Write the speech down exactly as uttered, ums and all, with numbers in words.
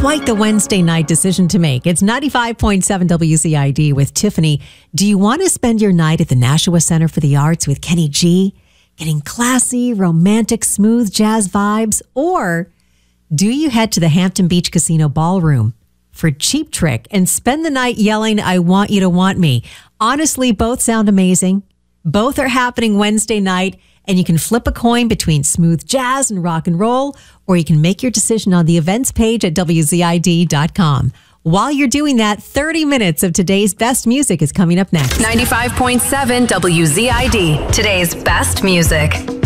quite the Wednesday night decision to make. It's ninety-five point seven W Z I D with Tiffany. Do you want to spend your night at the Nashua Center for the Arts with Kenny G, getting classy, romantic, smooth jazz vibes? Or do you head to the Hampton Beach Casino Ballroom for Cheap Trick and spend the night yelling, "I want you to want me"? Honestly, both sound amazing. Both are happening Wednesday night, and you can flip a coin between smooth jazz and rock and roll, or you can make your decision on the events page at W Z I D dot com. While you're doing that, thirty minutes of today's best music is coming up next. ninety-five point seven W Z I D, today's best music.